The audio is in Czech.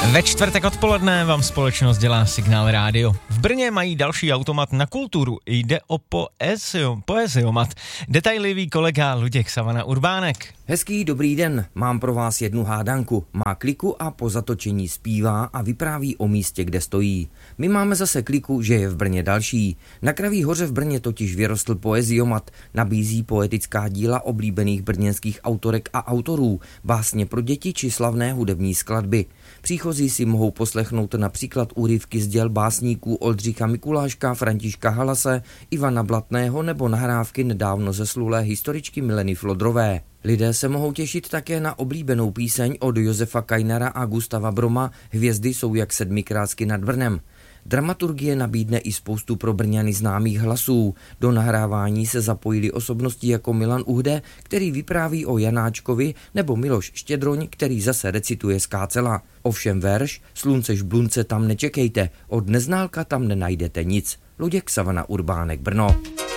Ve čtvrtek odpoledne vám společnost dělá Signál rádio. V Brně mají další automat na kulturu. Jde o poeziomat. Detaily ví kolega Luděk Savana Urbánek. Hezký dobrý den, mám pro vás jednu hádanku. Má kliku a po zatočení zpívá a vypráví o místě, kde stojí. My máme zase kliku, že je v Brně další. Na Kraví hoře v Brně totiž vyrostl poeziomat. Nabízí poetická díla oblíbených brněnských autorek a autorů, básně pro děti či slavné hudební skladby. Příchozí si mohou poslechnout například úryvky z děl básníků Oldřicha Mikuláška, Františka Halase, Ivana Blatného nebo nahrávky nedávno zeslulé historičky Mileny Flodrové. Lidé se mohou těšit také na oblíbenou píseň od Josefa Kajnara a Gustava Broma Hvězdy jsou jak sedmikrásky nad Brnem. Dramaturgie nabídne i spoustu pro Brňany známých hlasů. Do nahrávání se zapojili osobnosti jako Milan Uhde, který vypráví o Janáčkovi, nebo Miloš Štědroň, který zase recituje z Kácela. Ovšem verš Slunce žblunce tam nečekejte, od Neználka tam nenajdete nic. Luděk Savana Urbánek, Brno.